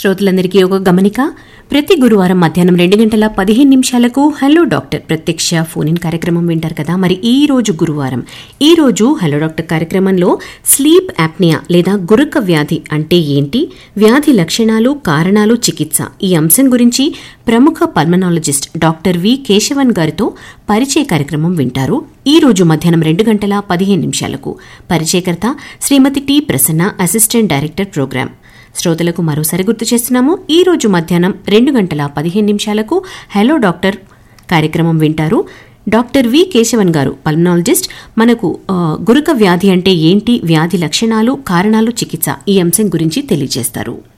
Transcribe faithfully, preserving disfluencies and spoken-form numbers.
శ్రోతలందరికీ ఒక గమనిక. ప్రతి గురువారం మధ్యాహ్నం రెండు గంటల పదిహేను నిమిషాలకు హలో డాక్టర్ ప్రత్యక్ష ఫోన్ ఇన్ కార్యక్రమం వింటారు కదా. మరి ఈ రోజు గురువారం ఈ రోజు హలో డాక్టర్ కార్యక్రమంలో స్లీప్ యాప్నియా లేదా గురక వ్యాధి అంటే ఏంటి, వ్యాధి లక్షణాలు, కారణాలు, చికిత్స ఈ అంశం గురించి ప్రముఖ పల్మనాలజిస్ట్ డాక్టర్ వి కేశవన్ గారితో పరిచయ కార్యక్రమం వింటారు. ఈ రోజు మధ్యాహ్నం రెండు గంటల పదిహేను నిమిషాలకు. పరిచయకర్త శ్రీమతి T Prasanna, assistant director programme. శ్రోతలకు మరోసారి గుర్తు చేస్తున్నాము, ఈ రోజు మధ్యాహ్నం రెండు గంటల పదిహేను నిమిషాలకు హలో డాక్టర్ కార్యక్రమం వింటారు. డాక్టర్ వి కేశవన్ గారు పల్మనాలజిస్ట్ మనకు గురక వ్యాధి అంటే ఏంటి, వ్యాధి లక్షణాలు, కారణాలు, చికిత్స ఈ అంశం గురించి తెలియజేస్తారు.